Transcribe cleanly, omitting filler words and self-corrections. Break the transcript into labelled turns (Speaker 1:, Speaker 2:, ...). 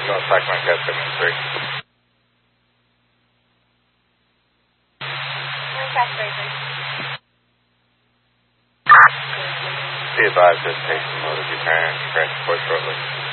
Speaker 1: Don't attack my cat 73. Be advised, visitation mode if you can. Crash report shortly.